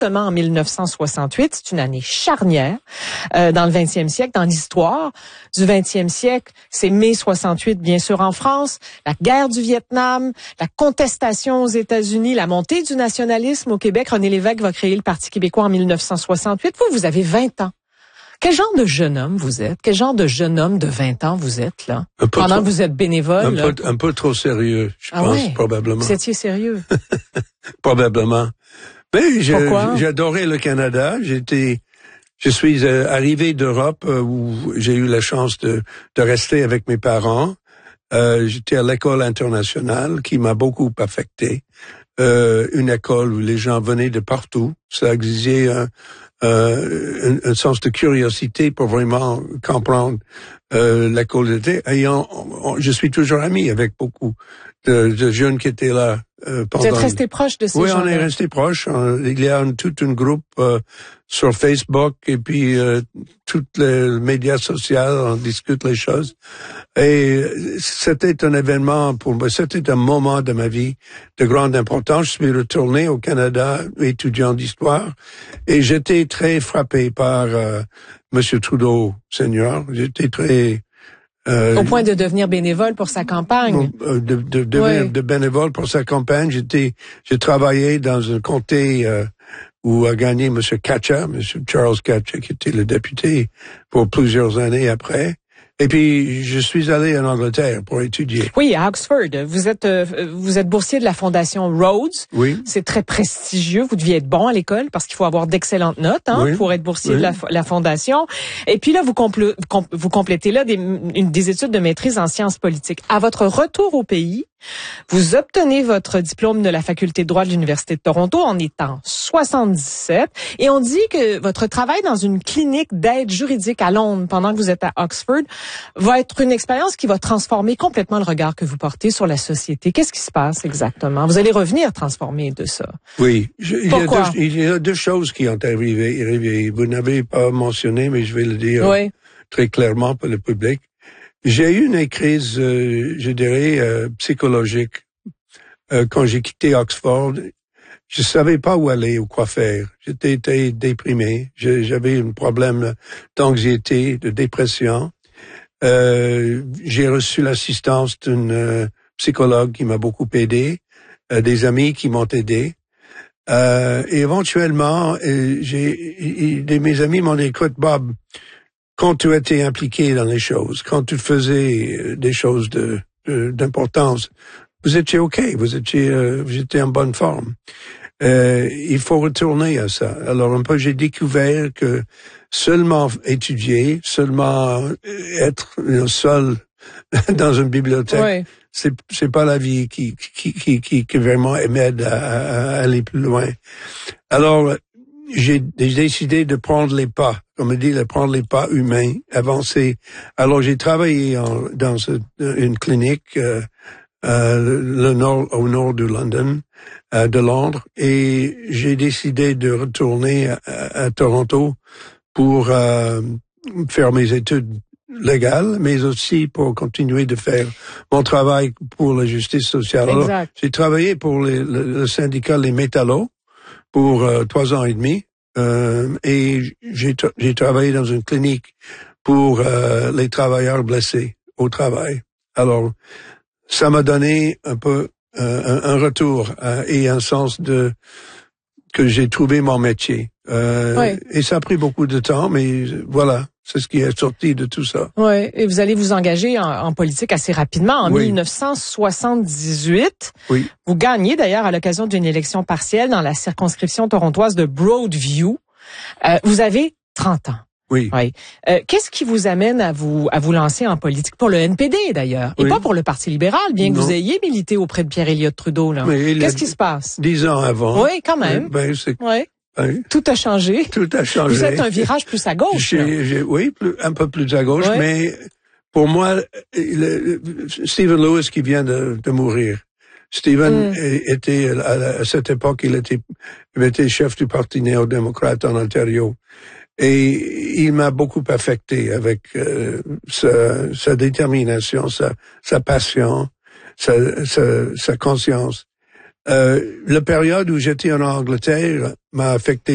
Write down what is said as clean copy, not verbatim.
exactement en 1968. C'est une année charnière dans le 20e siècle, dans l'histoire du 20e siècle. C'est mai 68, bien sûr, en France, la guerre du Vietnam, la contestation aux États-Unis, la montée du nationalisme au Québec. René Lévesque va créer le Parti québécois en 1968. Vous avez 20 ans. Quel genre de jeune homme vous êtes? Quel genre de jeune homme de 20 ans vous êtes, là? Pendant que vous êtes bénévole. Un peu trop sérieux, je pense, probablement. Vous étiez sérieux? Probablement. Mais Pourquoi? j'adorais le Canada. Je suis arrivé d'Europe où j'ai eu la chance de rester avec mes parents. J'étais à l'école internationale qui m'a beaucoup affecté. Une école où les gens venaient de partout. Ça exigeait un sens de curiosité pour vraiment comprendre l'école d'été. Je suis toujours ami avec beaucoup de jeunes qui étaient là. Vous êtes resté proche de ces gens-là? Oui, on est resté proche. Il y a tout un groupe sur Facebook et puis toutes les médias sociaux, on discute les choses. Et c'était un événement pour moi, c'était un moment de ma vie de grande importance. Je suis retourné au Canada, étudiant d'histoire, et j'étais très frappé par Monsieur Trudeau, Seigneur. J'étais très... au point de devenir bénévole pour sa campagne. De bénévole pour sa campagne. J'ai travaillé dans un comté où a gagné M. Katcha, M. Charles Katcha, qui était le député pour plusieurs années après. Et puis, je suis allé en Angleterre pour étudier. Oui, à Oxford. Vous êtes boursier de la Fondation Rhodes. Oui. C'est très prestigieux. Vous deviez être bon à l'école parce qu'il faut avoir d'excellentes notes, oui. pour être boursier de la Fondation. Et puis là, vous complétez là des études de maîtrise en sciences politiques. À votre retour au pays, vous obtenez votre diplôme de la faculté de droit de l'Université de Toronto en étant 77. Et on dit que votre travail dans une clinique d'aide juridique à Londres pendant que vous êtes à Oxford va être une expérience qui va transformer complètement le regard que vous portez sur la société. Qu'est-ce qui se passe exactement? Vous allez revenir transformer de ça. Oui. Pourquoi? Il y a deux choses qui ont arrivé. Vous n'avez pas mentionné, mais je vais le dire très clairement pour le public. J'ai eu une crise, je dirais, psychologique quand j'ai quitté Oxford. Je savais pas où aller ou quoi faire. J'étais déprimé. J'avais un problème d'anxiété, de dépression. J'ai reçu l'assistance d'une psychologue qui m'a beaucoup aidé, des amis qui m'ont aidé. Et éventuellement, mes amis m'ont dit, écoute, Bob, quand tu étais impliqué dans les choses, quand tu faisais des choses d'importance, vous étiez OK, vous étiez en bonne forme. Il faut retourner à ça. Alors un peu, j'ai découvert que seulement étudier, seulement être seul dans une bibliothèque, c'est pas la vie qui vraiment m'aide à aller plus loin. Alors, j'ai décidé de prendre les pas, comme on dit, de prendre les pas humains, avancer. Alors, j'ai travaillé dans une clinique au nord de Londres, et j'ai décidé de retourner à Toronto pour faire mes études légales, mais aussi pour continuer de faire mon travail pour la justice sociale. Alors, j'ai travaillé pour le syndicat Les Métallos pour 3 ans et demi, et j'ai travaillé dans une clinique pour les travailleurs blessés au travail. Alors, ça m'a donné un peu un retour et un sens que j'ai trouvé mon métier. Et ça a pris beaucoup de temps, mais voilà, c'est ce qui est sorti de tout ça. Oui, et vous allez vous engager en politique assez rapidement. En 1978, vous gagnez d'ailleurs à l'occasion d'une élection partielle dans la circonscription torontoise de Broadview. Vous avez 30 ans. Oui. Qu'est-ce qui vous amène à vous lancer en politique? Pour le NPD, d'ailleurs. Et pas pour le Parti libéral, bien que vous ayez milité auprès de Pierre-Éliott Trudeau, là. Qu'est-ce qui se passe? 10 ans avant. Oui, quand même. Tout a changé. Tout a changé. Vous êtes un virage plus à gauche. Oui, un peu plus à gauche, mais pour moi, Stephen Lewis qui vient de mourir. Stephen était, à cette époque, il était chef du Parti néo-démocrate en Ontario. Et il m'a beaucoup affecté avec sa détermination, sa passion, sa conscience. La période où j'étais en Angleterre m'a affecté